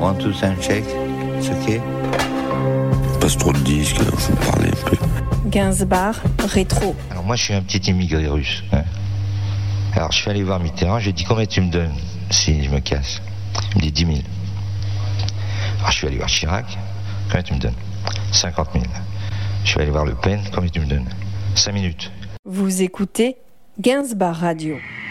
One, two, sound check. C'est ok. Passe trop de disques, faut parler un peu. Gainsbourg, rétro. Alors moi je suis un petit immigré russe. Hein. Alors je suis allé voir Mitterrand, j'ai dit combien tu me donnes si je me casse. Il me dit 10 000. Alors je suis allé voir Chirac, combien tu me donnes 50 000. Je suis allé voir Le Pen, combien tu me donnes 5 minutes. Vous écoutez Gainsbourg Radio.